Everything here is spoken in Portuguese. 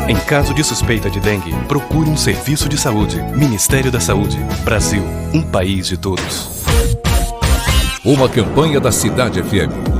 Em caso de suspeita de dengue, procure um serviço de saúde. Ministério da Saúde. Brasil, um país de todos. Uma campanha da Cidade FM.